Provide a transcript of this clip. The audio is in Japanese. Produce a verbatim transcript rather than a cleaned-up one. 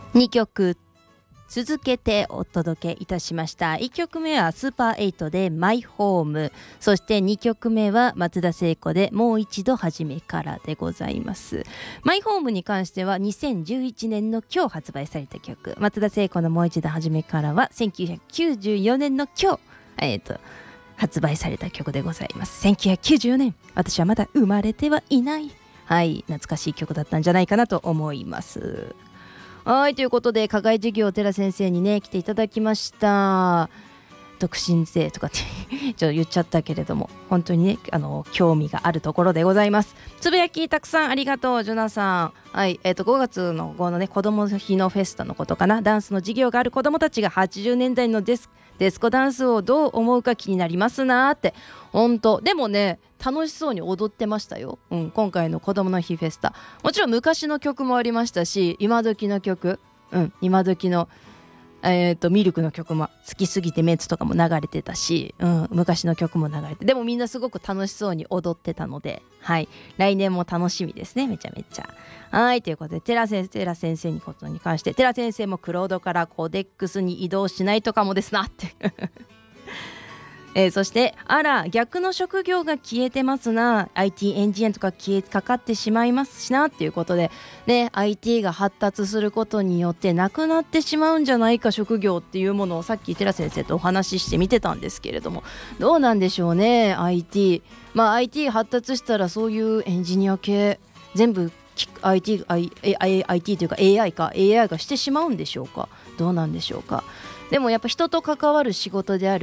にきょく続けてお届けいたしました。いっきょくめはスーパーエイトでマイホーム、そしてにきょくめは松田聖子でもう一度初めからでございます。マイホームに関してはにせんじゅういちねんの今日発売された曲、松田聖子のもう一度初めからはせんきゅうひゃくきゅうじゅうよねんの今日、えーと発売された曲でございます。せんきゅうひゃくきゅうじゅうよねん、私はまだ生まれてはいない、はい、懐かしい曲だったんじゃないかなと思います。はい、ということで課外授業寺先生にね来ていただきました。独身税とかってちょっと言っちゃったけれども、本当にねあの興味があるところでございます。つぶやきたくさんありがとうジョナさん。はい、えっとごがつのこのね子供の日のフェスタのことかな、ダンスの授業がある子供たちがはちじゅうねんだいのデスデスコダンスをどう思うか気になりますなって。本当でもね楽しそうに踊ってましたよ、うん、今回の子供の日フェスタ。もちろん昔の曲もありましたし、今時の曲、うん、今時のえー、とミルクの曲も好きすぎてメンツとかも流れてたし、うん、昔の曲も流れて、でもみんなすごく楽しそうに踊ってたので、はい、来年も楽しみですね、めちゃめちゃ。はい、ということで寺先生寺先生にことに関して、寺先生もクロードからコデックスに移動しないとかもですなってえー、そしてあら逆の職業が消えてますな、 アイティー エンジニアとか消えかかってしまいますしなっていうことでね、 アイティー が発達することによってなくなってしまうんじゃないか職業っていうものをさっき寺先生とお話ししてみてたんですけれども、どうなんでしょうね。 アイティー、まあ アイティー 発達したらそういうエンジニア系全部 アイティー、アイティー というか エーアイ か エーアイ がしてしまうんでしょうか、どうなんでしょうか。でもやっぱ人と関わる仕事である